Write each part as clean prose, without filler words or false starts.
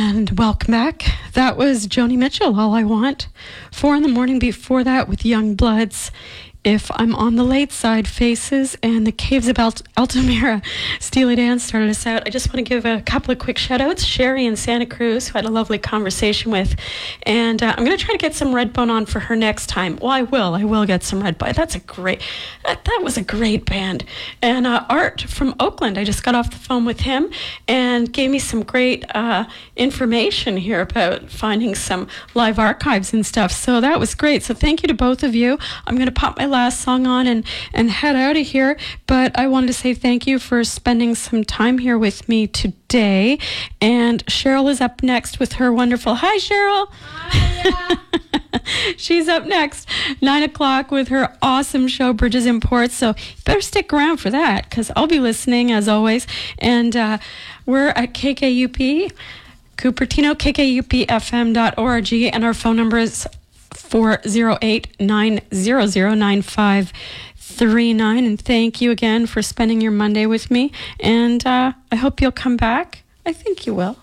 And welcome back. That was Joni Mitchell, All I Want. 4 in the morning before that with Young Bloods, If I'm on the Late Side, Faces, and the Caves of Altamira. Steely Dan started us out. I just want to give a couple of quick shout outs. Sherry in Santa Cruz, who I had a lovely conversation with. And I'm going to try to get some Redbone on for her next time. Well, I will get some Redbone. That's a great, that was a great band. And Art from Oakland, I just got off the phone with him and gave me some great information here about finding some live archives and stuff. So that was great. So thank you to both of you. I'm going to pop my last song on and head out of here, but I wanted to say thank you for spending some time here with me today. And Cheryl is up next with her wonderful, hi Cheryl. Hi. She's up next 9 o'clock with her awesome show Bridges and Ports, so you better stick around for that because I'll be listening as always. And we're at KKUP Cupertino, kkupfm.org, and our phone number is 408-900-9539. And thank you again for spending your Monday with me. And I hope you'll come back. I think you will.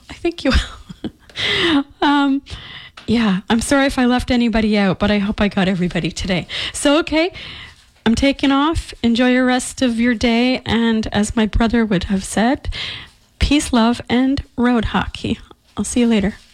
Yeah, I'm sorry if I left anybody out, but I hope I got everybody today. So, okay, I'm taking off. Enjoy your rest of your day. And as my brother would have said, peace, love, and road hockey. I'll see you later.